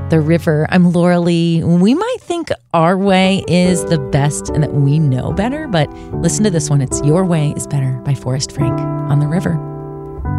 The River. I'm Laura Lee. We might think our way is the best and that we know better, but listen to this one. It's Your Way is Better by Forrest Frank on The River.